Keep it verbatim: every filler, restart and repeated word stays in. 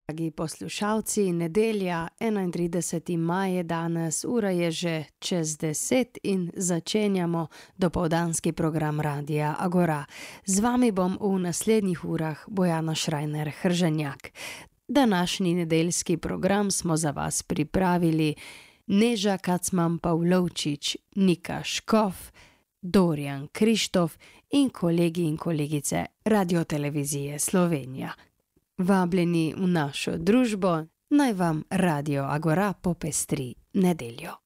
Dragi poslušalci, nedelja, enaintrideseti maj je danes, ura je že čez deset in začenjamo dopoldanski program Radia Agora. Z vami bom v naslednjih urah Bojana Šrajner Hrženjak. Današnji nedeljski program smo za vas pripravili Neža Kacman Pavlovčič, Nika Škof, Dorjan Krištof in kolegi in kolegice Radiotelevizije Slovenija. Vabljeni v našo družbo, naj vam Radio Agora popestri nedeljo.